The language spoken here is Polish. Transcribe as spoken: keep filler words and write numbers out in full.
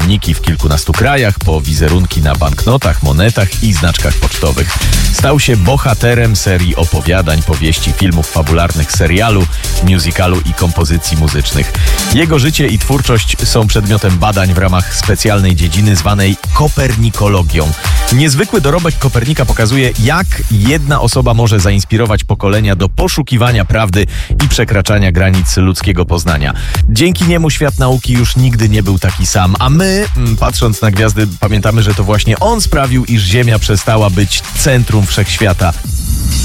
filmiki w kilkunastu krajach, po wizerunki na banknotach, monetach i znaczkach pocztowych. Stał się bohaterem serii opowiadań, powieści, filmów fabularnych, serialu, musicalu i kompozycji muzycznych. Jego życie i twórczość są przedmiotem badań w ramach specjalnej dziedziny zwanej kopernikologią. Niezwykły dorobek Kopernika pokazuje, jak jedna osoba może zainspirować pokolenia do poszukiwania prawdy i przekraczania granic ludzkiego poznania. Dzięki niemu świat nauki już nigdy nie był taki sam, a my, patrząc na gwiazdy, pamiętamy, że to właśnie on sprawił, iż Ziemia przestała być centrum wszechświata.